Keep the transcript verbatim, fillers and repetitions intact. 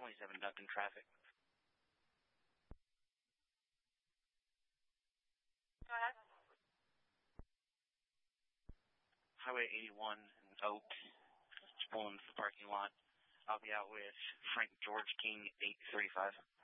twenty-seven ducking traffic. Go ahead. Highway eighty-one in Oak. Just pulling into the parking lot. I'll be out with Frank George King, eight thirty-five.